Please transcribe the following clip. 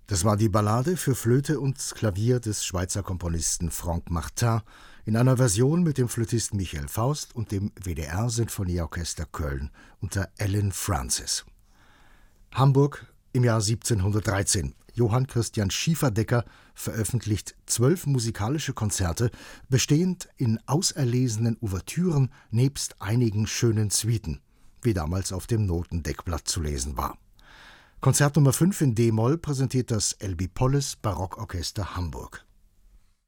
Das war die Ballade für Flöte und Klavier des Schweizer Komponisten Franck Martin in einer Version mit dem Flötisten Michael Faust und dem WDR-Sinfonieorchester Köln unter Allen Francis. Hamburg im Jahr 1713. Johann Christian Schieferdecker veröffentlicht 12 musikalische Konzerte, bestehend in auserlesenen Ouvertüren nebst einigen schönen Suiten, wie damals auf dem Notendeckblatt zu lesen war. Konzert Nummer 5 in d-Moll präsentiert das Elbie Polles Barockorchester Hamburg.